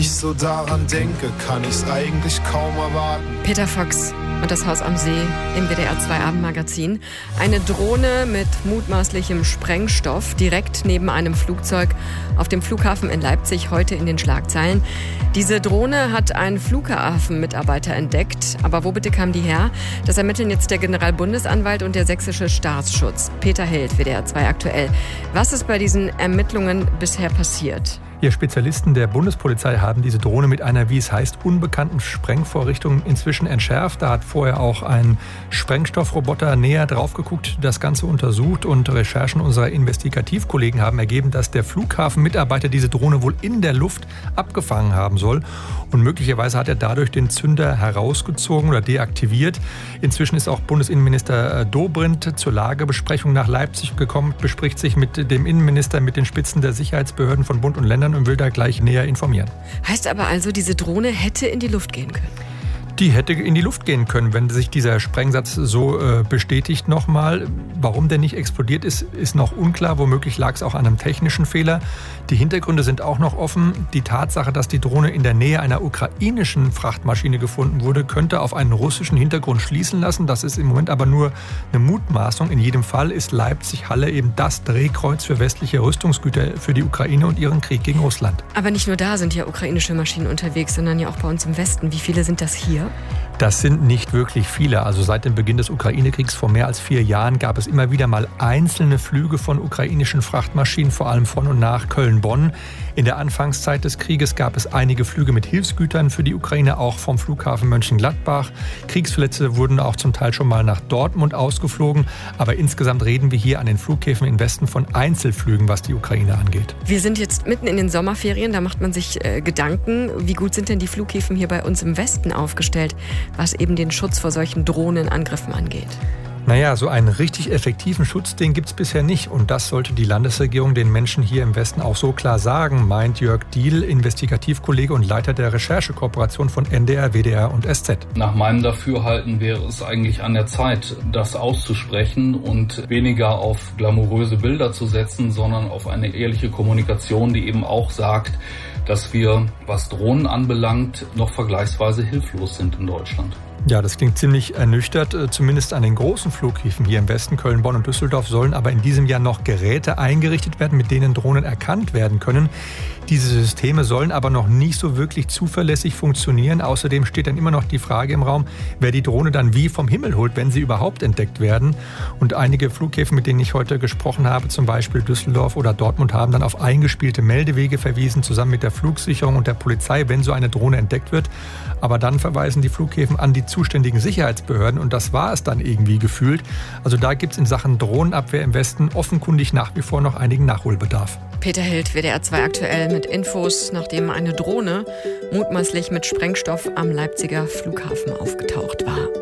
Ich so daran denke, kann ich's eigentlich kaum erwarten. Peter Fox und das Haus am See im WDR 2 Abendmagazin. Eine Drohne mit mutmaßlichem Sprengstoff direkt neben einem Flugzeug auf dem Flughafen in Leipzig, heute in den Schlagzeilen. Diese Drohne hat ein Flughafenmitarbeiter entdeckt. Aber wo bitte kam die her? Das ermitteln jetzt der Generalbundesanwalt und der sächsische Staatsschutz. Peter Held, WDR 2 aktuell. Was ist bei diesen Ermittlungen bisher passiert? Spezialisten der Bundespolizei haben diese Drohne mit einer, wie es heißt, unbekannten Sprengvorrichtung inzwischen entschärft. Da hat vorher auch ein Sprengstoffroboter näher drauf geguckt, das Ganze untersucht, und Recherchen unserer Investigativkollegen haben ergeben, dass der Flughafenmitarbeiter diese Drohne wohl in der Luft abgefangen haben soll. Und möglicherweise hat er dadurch den Zünder herausgezogen oder deaktiviert. Inzwischen ist auch Bundesinnenminister Dobrindt zur Lagebesprechung nach Leipzig gekommen, bespricht sich mit dem Innenminister, mit den Spitzen der Sicherheitsbehörden von Bund und Ländern und will da gleich näher informieren. Heißt aber also, diese Drohne hätte in die Luft gehen können? Die hätte in die Luft gehen können, wenn sich dieser Sprengsatz so bestätigt nochmal. Warum der nicht explodiert ist, ist noch unklar. Womöglich lag es auch an einem technischen Fehler. Die Hintergründe sind auch noch offen. Die Tatsache, dass die Drohne in der Nähe einer ukrainischen Frachtmaschine gefunden wurde, könnte auf einen russischen Hintergrund schließen lassen. Das ist im Moment aber nur eine Mutmaßung. In jedem Fall ist Leipzig-Halle eben das Drehkreuz für westliche Rüstungsgüter für die Ukraine und ihren Krieg gegen Russland. Aber nicht nur da sind ja ukrainische Maschinen unterwegs, sondern ja auch bei uns im Westen. Wie viele sind das hier? Das sind nicht wirklich viele. Also seit dem Beginn des Ukraine-Kriegs vor mehr als 4 Jahren gab es immer wieder mal einzelne Flüge von ukrainischen Frachtmaschinen, vor allem von und nach Köln-Bonn. In der Anfangszeit des Krieges gab es einige Flüge mit Hilfsgütern für die Ukraine, auch vom Flughafen Mönchengladbach. Kriegsverletzte wurden auch zum Teil schon mal nach Dortmund ausgeflogen. Aber insgesamt reden wir hier an den Flughäfen im Westen von Einzelflügen, was die Ukraine angeht. Wir sind jetzt mitten in den Sommerferien, da macht man sich Gedanken. Wie gut sind denn die Flughäfen hier bei uns im Westen aufgestellt, was eben den Schutz vor solchen Drohnenangriffen angeht? Naja, so einen richtig effektiven Schutz, den gibt es bisher nicht. Und das sollte die Landesregierung den Menschen hier im Westen auch so klar sagen, meint Jörg Diehl, Investigativkollege und Leiter der Recherchekooperation von NDR, WDR und SZ. Nach meinem Dafürhalten wäre es eigentlich an der Zeit, das auszusprechen und weniger auf glamouröse Bilder zu setzen, sondern auf eine ehrliche Kommunikation, die eben auch sagt, dass wir, was Drohnen anbelangt, noch vergleichsweise hilflos sind in Deutschland. Ja, das klingt ziemlich ernüchtert. Zumindest an den großen Flughäfen hier im Westen, Köln, Bonn und Düsseldorf, sollen aber in diesem Jahr noch Geräte eingerichtet werden, mit denen Drohnen erkannt werden können. Diese Systeme sollen aber noch nicht so wirklich zuverlässig funktionieren. Außerdem steht dann immer noch die Frage im Raum, wer die Drohne dann wie vom Himmel holt, wenn sie überhaupt entdeckt werden. Und einige Flughäfen, mit denen ich heute gesprochen habe, zum Beispiel Düsseldorf oder Dortmund, haben dann auf eingespielte Meldewege verwiesen, zusammen mit der Flugsicherung und der Polizei, wenn so eine Drohne entdeckt wird. Aber dann verweisen die Flughäfen an die zuständigen Sicherheitsbehörden und das war es dann irgendwie gefühlt. Also da gibt es in Sachen Drohnenabwehr im Westen offenkundig nach wie vor noch einigen Nachholbedarf. Peter Held, WDR 2 aktuell mit Infos, nachdem eine Drohne mutmaßlich mit Sprengstoff am Leipziger Flughafen aufgetaucht war.